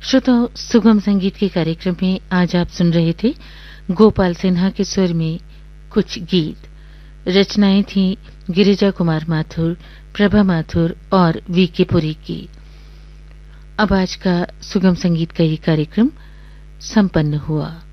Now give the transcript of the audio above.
श्रोताओं, सुगम संगीत के कार्यक्रम में आज आप सुन रहे थे गोपाल सिन्हा के स्वर में कुछ गीत। रचनाएं थी गिरिजा कुमार माथुर, प्रभा माथुर और वी के पुरी की। अब आज का सुगम संगीत का ये कार्यक्रम संपन्न हुआ।